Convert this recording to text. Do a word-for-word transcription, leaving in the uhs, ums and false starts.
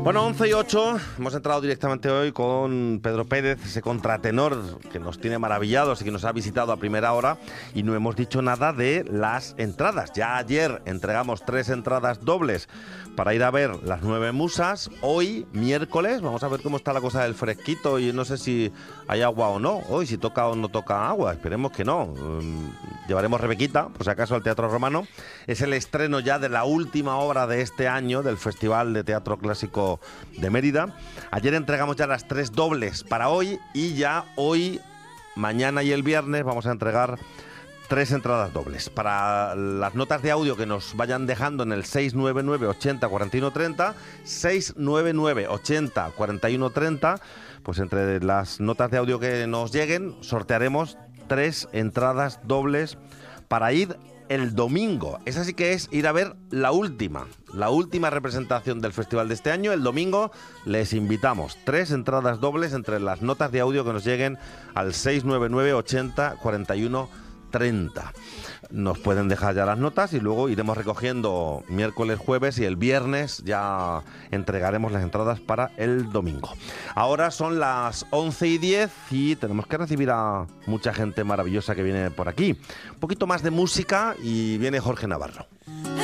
Bueno, once y ocho, hemos entrado directamente hoy con Pedro Pérez, ese contratenor que nos tiene maravillados y que nos ha visitado a primera hora, y no hemos dicho nada de las entradas. Ya ayer entregamos tres entradas dobles para ir a ver Las Nueve Musas. Hoy, miércoles, vamos a ver cómo está la cosa del fresquito y no sé si hay agua o no. Hoy, si toca o no toca agua, esperemos que no. Um, llevaremos Rebequita, por si acaso, al Teatro Romano. Es el estreno ya de la última obra de este año del Festival de Teatro Clásico de Mérida. Ayer entregamos ya las tres dobles para hoy y ya hoy, mañana y el viernes vamos a entregar tres entradas dobles. Para las notas de audio que nos vayan dejando en el seis nueve nueve, ochenta, cuarenta y uno, treinta, seis nueve nueve, ochenta, cuarenta y uno, treinta, pues entre las notas de audio que nos lleguen sortearemos tres entradas dobles para ir el domingo. Esa sí que es ir a ver la última, la última representación del festival de este año. El domingo les invitamos. Tres entradas dobles entre las notas de audio que nos lleguen al seis nueve nueve, ochenta, cuarenta y uno, treinta. Nos pueden dejar ya las notas y luego iremos recogiendo miércoles, jueves y el viernes ya entregaremos las entradas para el domingo. Ahora son las once y diez y tenemos que recibir a mucha gente maravillosa que viene por aquí. Un poquito más de música y viene Jorge Navarro.